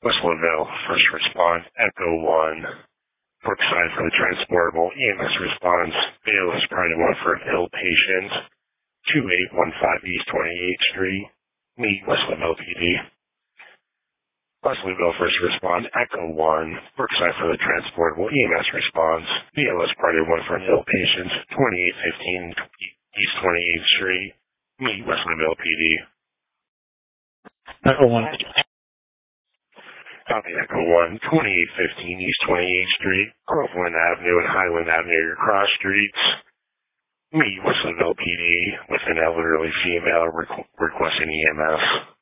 Westwoodville, first respond, Echo 1. Brookside for the transportable, EMS response, Bayless Pride 1 for an ill patient, 2815 East 28th Street, meet Westwoodville PD. Westwoodville first respond, Echo 1. Brookside for the transportable, EMS response, Bayless Pride 1 for an ill patient, 2815 East 28th Street, meet Westwoodville PD. Echo 1. Copy Echo 1, 2815 East 28th Street, Groveland Avenue and Highland Avenue are cross streets. Meet Westwoodville PD with an elderly female requesting EMS.